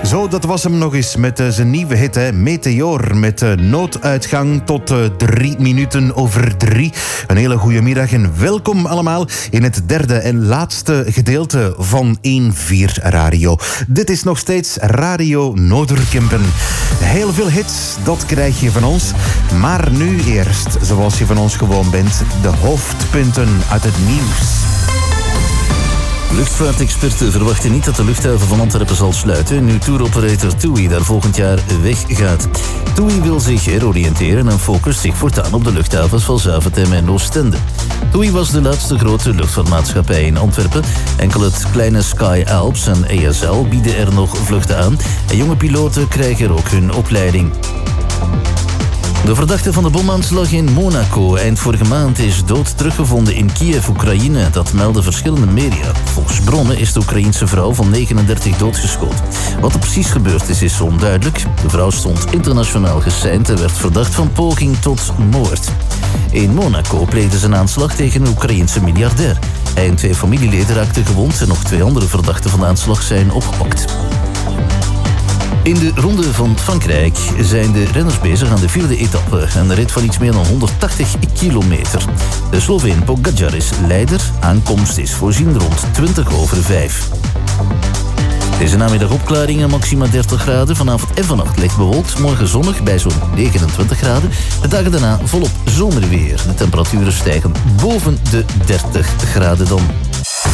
Zo, dat was hem nog eens met zijn nieuwe hit, hè? Meteor, met nooduitgang tot 3 minuten over 3. Een hele goede middag en welkom allemaal in het derde en laatste gedeelte van 1-4 Radio. Dit is nog steeds Radio Noorderkempen. Heel veel hits, dat krijg je van ons. Maar nu eerst, zoals je van ons gewoon bent, de hoofdpunten uit het nieuws. Luchtvaartexperten verwachten niet dat de luchthaven van Antwerpen zal sluiten nu touroperator TUI daar volgend jaar weggaat. TUI wil zich heroriënteren en focust zich voortaan op de luchthavens van Zaventem en Oostende. TUI was de laatste grote luchtvaartmaatschappij in Antwerpen. Enkel het kleine Sky Alps en ESL bieden er nog vluchten aan. En jonge piloten krijgen er ook hun opleiding. De verdachte van de bomaanslag in Monaco eind vorige maand is dood teruggevonden in Kiev, Oekraïne. Dat melden verschillende media. Volgens bronnen is de Oekraïense vrouw van 39 doodgeschoten. Wat er precies gebeurd is onduidelijk. De vrouw stond internationaal geseind en werd verdacht van poging tot moord. In Monaco pleegde ze een aanslag tegen een Oekraïense miljardair. Hij en 2 familieleden raakten gewond en nog 2 andere verdachten van de aanslag zijn opgepakt. In de Ronde van Frankrijk zijn de renners bezig aan de 4e etappe. Een rit van iets meer dan 180 kilometer. De Sloveen Pogačar is leider. Aankomst is voorzien rond 5:20. Deze namiddag opklaringen, maxima 30 graden. Vanavond en vannacht licht bewolkt. Morgen zonnig bij zo'n 29 graden. De dagen daarna volop zomerweer. De temperaturen stijgen boven de 30 graden dan.